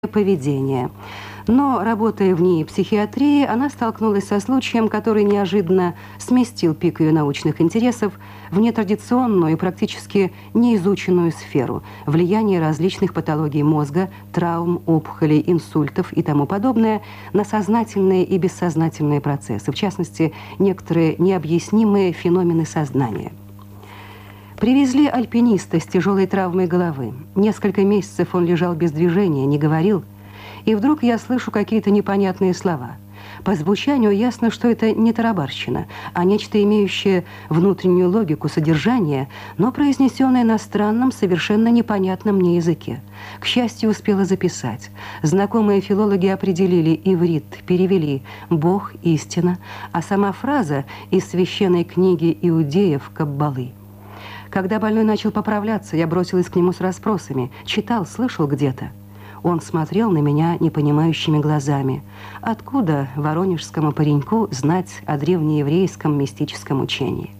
поведения. Но, работая в НИИ психиатрии, она столкнулась со случаем, который неожиданно сместил пик ее научных интересов в нетрадиционную и практически неизученную сферу – влияние различных патологий мозга, травм, опухолей, инсультов и тому подобное на сознательные и бессознательные процессы, в частности, некоторые необъяснимые феномены сознания. Привезли альпиниста с тяжелой травмой головы. Несколько месяцев он лежал без движения, не говорил. И вдруг я слышу какие-то непонятные слова. По звучанию ясно, что это не тарабарщина, а нечто имеющее внутреннюю логику, содержание, но произнесенное на странном, совершенно непонятном мне языке. К счастью, успела записать. Знакомые филологи определили иврит, перевели «Бог, истина», а сама фраза из священной книги иудеев Каббалы. Когда больной начал поправляться, я бросилась к нему с расспросами. Читал, слышал где-то. Он смотрел на меня непонимающими глазами. Откуда воронежскому пареньку знать о древнееврейском мистическом учении?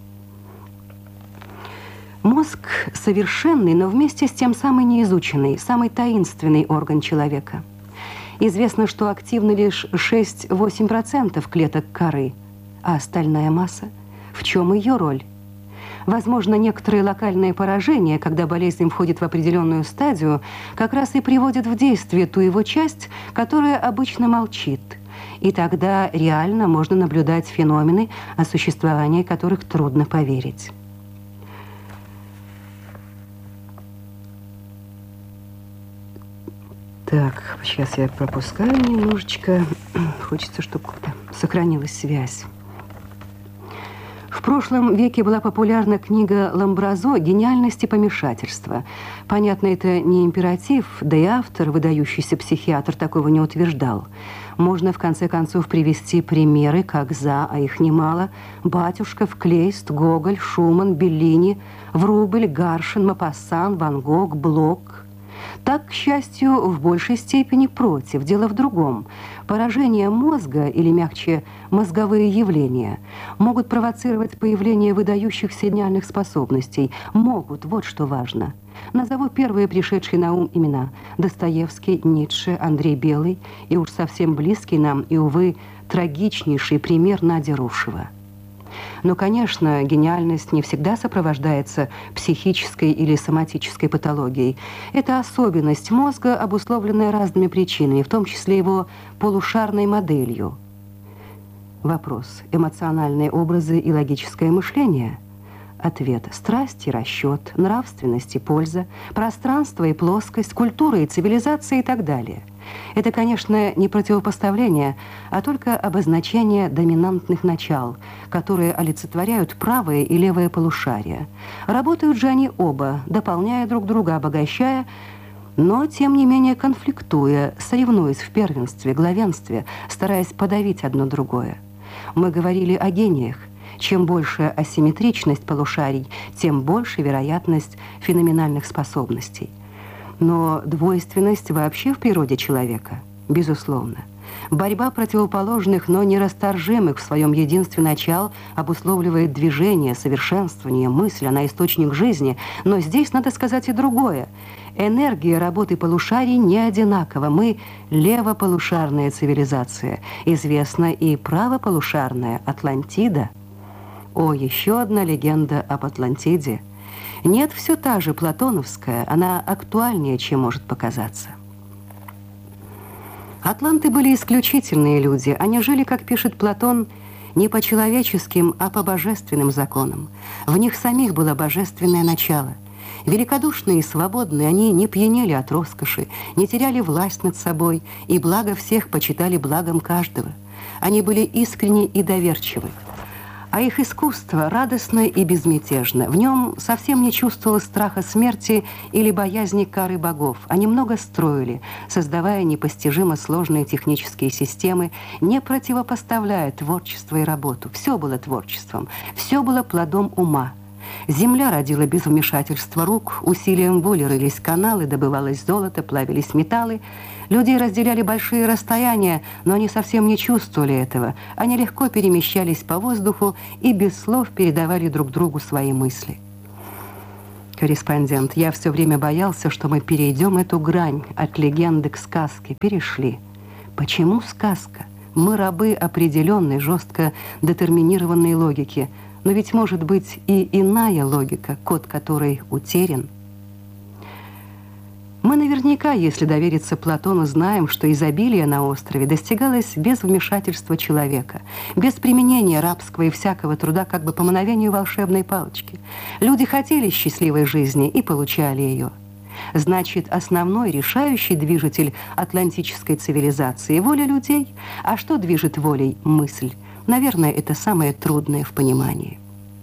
Мозг совершенный, но вместе с тем самый неизученный, самый таинственный орган человека. Известно, что активны лишь 6-8% клеток коры, а остальная масса? В чем ее роль? Возможно, некоторые локальные поражения, когда болезнь входит в определенную стадию, как раз и приводят в действие ту его часть, которая обычно молчит. И тогда реально можно наблюдать феномены, о существовании которых трудно поверить. Так, сейчас я пропускаю немножечко. Хочется, чтобы как-то сохранилась связь. В прошлом веке была популярна книга Ламбразо «Гениальность и помешательство». Понятно, это не императив, да и автор, выдающийся психиатр, такого не утверждал. Можно, в конце концов, привести примеры, как за, а их немало, Батюшков, Клейст, Гоголь, Шуман, Беллини, Врубель, Гаршин, Мопассан, Ван Гог, Блок. Так, к счастью, в большей степени против. Дело в другом. Поражение мозга, или мягче, мозговые явления, могут провоцировать появление выдающихся гениальных способностей. Могут, вот что важно. Назову первые пришедшие на ум имена. Достоевский, Ницше, Андрей Белый и уж совсем близкий нам и, увы, трагичнейший пример Надя Рушева. Но, конечно, гениальность не всегда сопровождается психической или соматической патологией. Это особенность мозга, обусловленная разными причинами, в том числе его полушарной моделью. Вопрос: эмоциональные образы и логическое мышление? Ответ: страсть и расчет, нравственность и польза, пространство и плоскость, культура и цивилизация и так далее. Это, конечно, не противопоставление, а только обозначение доминантных начал, которые олицетворяют правое и левое полушария. Работают же они оба, дополняя друг друга, обогащая, но, тем не менее, конфликтуя, соревнуясь в первенстве, главенстве, стараясь подавить одно другое. Мы говорили о гениях. Чем больше асимметричность полушарий, тем больше вероятность феноменальных способностей. Но двойственность вообще в природе человека, безусловно. Борьба противоположных, но нерасторжимых в своем единстве начал обусловливает движение, совершенствование, мысль, она источник жизни. Но здесь надо сказать и другое. Энергия работы полушарий не одинакова. Мы левополушарная цивилизация. Известна и правополушарная Атлантида. О, еще одна легенда об Атлантиде. Нет, все та же платоновская, она актуальнее, чем может показаться. Атланты были исключительные люди. Они жили, как пишет Платон, не по человеческим, а по божественным законам. В них самих было божественное начало. Великодушные и свободные, они не пьянели от роскоши, не теряли власть над собой, и благо всех почитали благом каждого. Они были искренни и доверчивы. А их искусство радостно и безмятежно. В нем совсем не чувствовалось страха смерти или боязни кары богов. Они много строили, создавая непостижимо сложные технические системы, не противопоставляя творчество и работу. Все было творчеством, все было плодом ума. Земля родила без вмешательства рук, усилием воли рылись каналы, добывалось золото, плавились металлы. Люди разделяли большие расстояния, но они совсем не чувствовали этого. Они легко перемещались по воздуху и без слов передавали друг другу свои мысли. Корреспондент, я все время боялся, что мы перейдем эту грань от легенды к сказке. Перешли. Почему сказка? Мы рабы определенной, жестко детерминированной логики. Но ведь может быть и иная логика, код которой утерян. Мы наверняка, если довериться Платону, знаем, что изобилие на острове достигалось без вмешательства человека, без применения рабского и всякого труда, как бы по мановению волшебной палочки. Люди хотели счастливой жизни и получали ее. Значит, основной решающий движитель атлантической цивилизации – воля людей. А что движет волей? Мысль. Наверное, это самое трудное в понимании.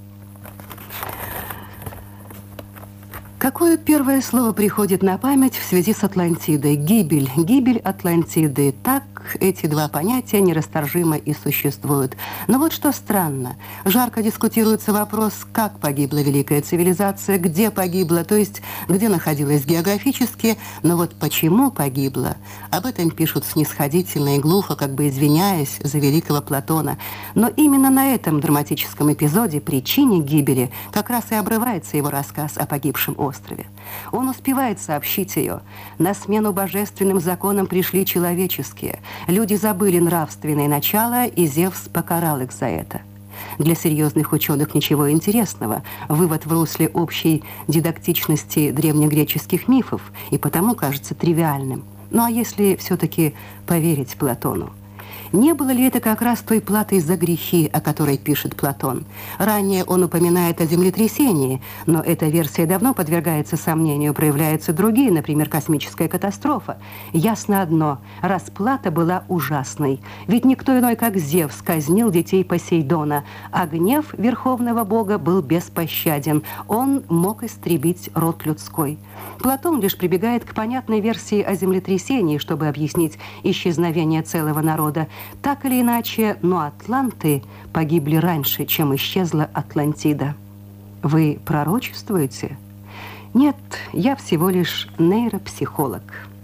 Какое первое слово приходит на память в связи с Атлантидой? Гибель. Гибель Атлантиды. Так эти два понятия нерасторжимо и существуют. Но вот что странно. Жарко дискутируется вопрос, как погибла великая цивилизация, где погибла, то есть где находилась географически, но вот почему погибла, об этом пишут снисходительно и глухо, как бы извиняясь за великого Платона. Но именно на этом драматическом эпизоде, причине гибели, как раз и обрывается его рассказ о погибшем острове. Он успевает сообщить ее. На смену божественным законам пришли человеческие. Люди забыли нравственное начало, и Зевс покарал их за это. Для серьезных ученых ничего интересного. Вывод в русле общей дидактичности древнегреческих мифов и потому кажется тривиальным. Ну а если все-таки поверить Платону? Не было ли это как раз той платой за грехи, о которой пишет Платон? Ранее он упоминает о землетрясении, но эта версия давно подвергается сомнению, проявляются другие, например, космическая катастрофа. Ясно одно – расплата была ужасной. Ведь никто иной, как Зевс, казнил детей Посейдона, а гнев верховного бога был беспощаден. Он мог истребить род людской. Платон лишь прибегает к понятной версии о землетрясении, чтобы объяснить исчезновение целого народа. Так или иначе, но атланты погибли раньше, чем исчезла Атлантида. Вы пророчествуете? Нет, я всего лишь нейропсихолог.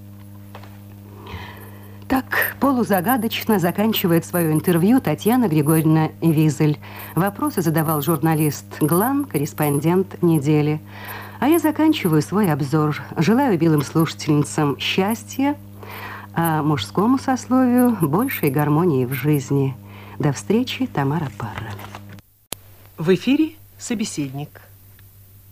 Так полузагадочно заканчивает свое интервью Татьяна Григорьевна Визель. Вопросы задавал журналист Глан, корреспондент недели. А я заканчиваю свой обзор. Желаю белым слушательницам счастья, а мужскому сословию большей гармонии в жизни. До встречи, Тамара Парра. В эфире «Собеседник».